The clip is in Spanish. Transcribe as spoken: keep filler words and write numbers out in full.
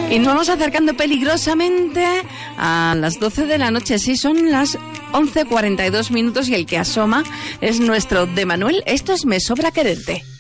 Y nos vamos acercando peligrosamente a las doce de la noche. Sí, son las once cuarenta y dos minutos y el que asoma es nuestro de Manuel. Esto es Me Sobra Quererte.